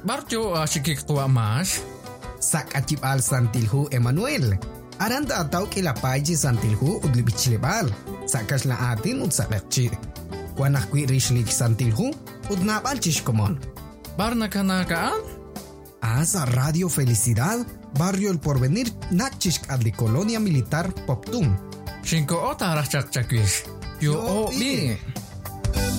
Barjo sikik tua mas. Sak acip al santilhu Emmanuel. Aranda atau kilapaji santilhu udlibichilebal. Sakas la atin udsakakchi. Kuanak kwi rishlik santilhu udnabal chishkomon. Barna kanakaan? Asa Radio Felicidad, Barrio El Porvenir, Nachishk adli Colonia Militar Poptum. Shinko ota rachak chakwish. Yo o bi.